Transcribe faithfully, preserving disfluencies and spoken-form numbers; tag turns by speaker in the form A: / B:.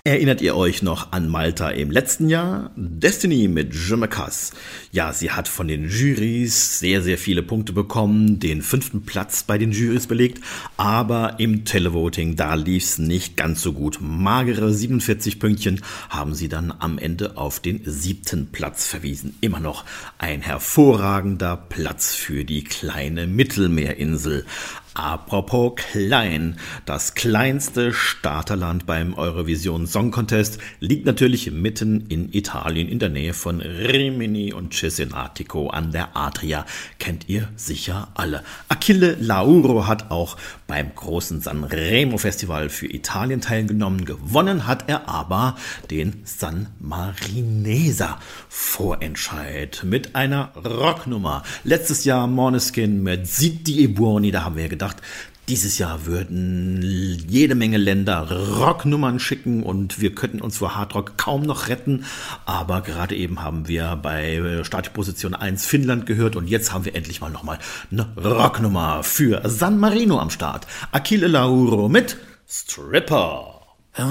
A: Erinnert ihr euch noch an Malta im letzten Jahr? Destiny mit Je me casse. Ja, sie hat von den Jurys sehr, sehr viele Punkte bekommen, den fünften Platz bei den Jurys belegt, aber im Televoting, da lief's nicht ganz so gut. Magere siebenundvierzig Pünktchen haben sie dann am Ende auf den siebten Platz verwiesen. Immer noch ein hervorragender Platz für die kleine Mittelmeerinsel. Apropos klein, das kleinste Starterland beim Eurovision Song Contest liegt natürlich mitten in Italien in der Nähe von Rimini und Cesenatico an der Adria. Kennt ihr sicher alle. Achille Lauro hat auch beim großen Sanremo Festival für Italien teilgenommen. Gewonnen hat er aber den San Marineser Vorentscheid mit einer Rocknummer. Letztes Jahr Måneskin mit Zitti e Buoni, da haben wir gedacht, dieses Jahr würden jede Menge Länder Rocknummern schicken und wir könnten uns vor Hardrock kaum noch retten. Aber gerade eben haben wir bei Startposition eins Finnland gehört und jetzt haben wir endlich mal nochmal eine Rocknummer für San Marino am Start. Achille Lauro mit Stripper.